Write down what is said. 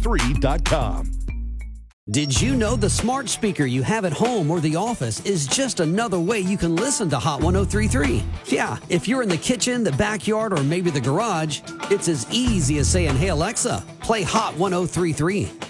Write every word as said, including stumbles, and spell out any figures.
three dot com. Did you know the smart speaker you have at home or the office is just another way you can listen to Hot one oh three point three? Yeah, if you're in the kitchen, the backyard, or maybe the garage, it's as easy as saying, "Hey Alexa, play Hot one oh three point three."